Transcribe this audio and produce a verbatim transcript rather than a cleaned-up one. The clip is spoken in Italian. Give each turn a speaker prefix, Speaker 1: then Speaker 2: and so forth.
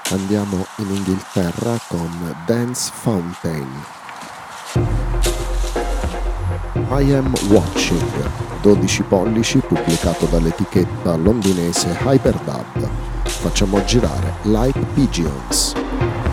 Speaker 1: Andiamo in Inghilterra con Dance Fountain. I Am Watching, dodici pollici, pubblicato dall'etichetta londinese Hyperdub. Facciamo girare Like Pigeons.